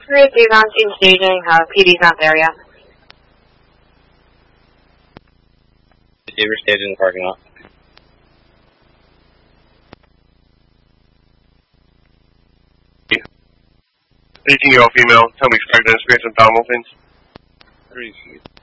Curious Avon team staging, PD's not there yet. Receiver staging in the parking lot. All female, tell me expect to experience abdominal pains.